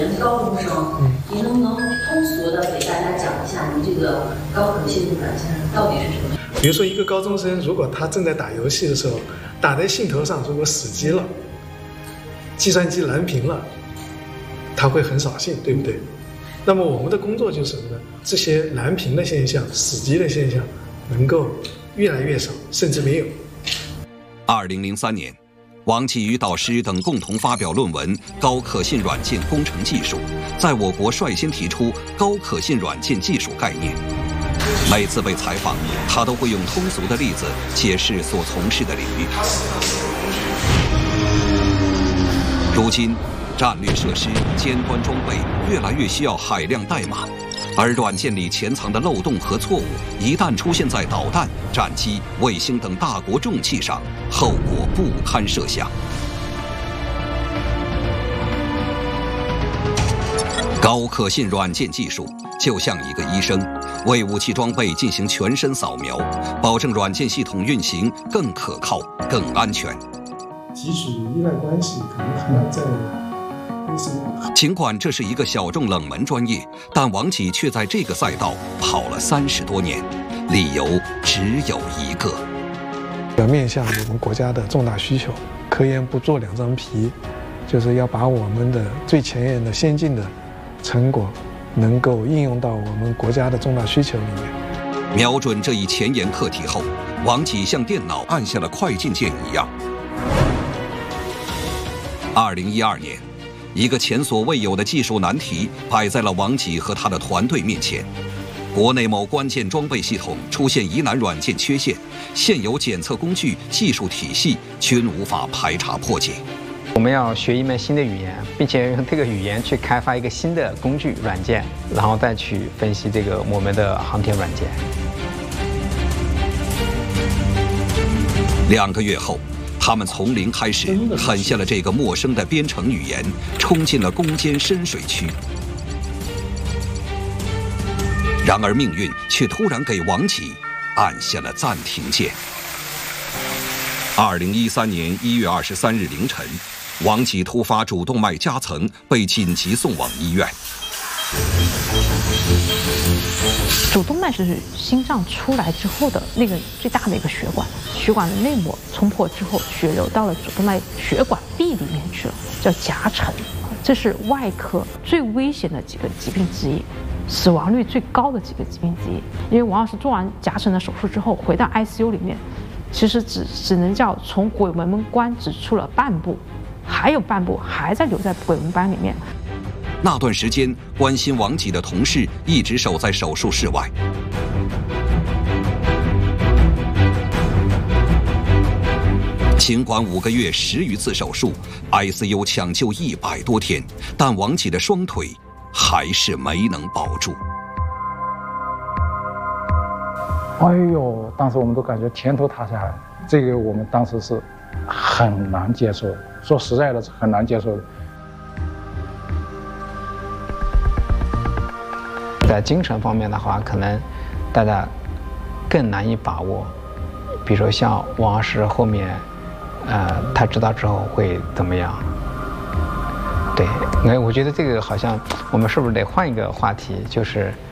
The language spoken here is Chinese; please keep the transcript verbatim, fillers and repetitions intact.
们是高中生，嗯，您能不能通俗的给大家讲一下您这个高可信软件到底是什么？ 比如说一个高中生，如果他正在打游戏的时候，打在兴头上，如果死机了，计算机蓝屏了，他会很扫兴，对不对？那么我们的工作就是什么呢？这些蓝屏的现象、死机的现象能够越来越少，甚至没有。 二零零三年，王琦与导师等共同发表论文《高可信软件工程技术》，在我国率先提出高可信软件技术概念。每次被采访，他都会用通俗的例子解释所从事的领域。如今，战略设施、尖端装备越来越需要海量代码，而软件里潜藏的漏洞和错误，一旦出现在导弹、战机、卫星等大国重器上，后果不堪设想。高可信软件技术就像一个医生，为武器装备进行全身扫描，保证软件系统运行更可靠、更安全。 即使依赖关系可能还要在。 尽管这是一个小众冷门专业，但王琦却在这个赛道跑了三十多年，理由只有一个： 要面向我们国家的重大需求，科研不做两张皮，就是要把我们的最前沿的先进的成果能够应用到我们国家的重大需求里面。 瞄准这一前沿课题后，王琦像电脑按下了快进键一样。二零一二年。一个前所未有的技术难题摆在了王琦和他的团队面前：国内某关键装备系统出现疑难软件缺陷，现有检测工具、技术体系均无法排查破解。 我们要学一门新的语言，并且用这个语言去开发一个新的工具软件，然后再去分析这个我们的航天软件。 两个月后，他们从零开始，狠下了这个陌生的编程语言，冲进了攻坚深水区。然而命运却突然给王琦按下了暂停键。二零一三年一月二十三日凌晨，王琦突发主动脉夹层，被紧急送往医院。 主动脉是心脏出来之后的那个最大的一个血管，血管的内膜冲破之后，血流到了主动脉血管壁里面去了，叫夹层。这是外科最危险的几个疾病之一，死亡率最高的几个疾病之一。因为王老师做完夹层的手术之后，回到 I C U 里面，其实只只能叫从鬼门关只出了半步，还有半步还在留在鬼门关里面。 那段时间，关心王琦的同事一直守在手术室外。尽管五个月十余次手术 ，I C U 抢救一百多天，但王琦的双腿还是没能保住。 哎呦，当时我们都感觉天都塌下来，这个我们当时是很难接受，说实在的是很难接受的。 在精神方面的话，可能大家更难以把握。比如说像王老师后面，呃，他知道之后会怎么样？对，哎，我觉得这个好像我们是不是得换一个话题，就是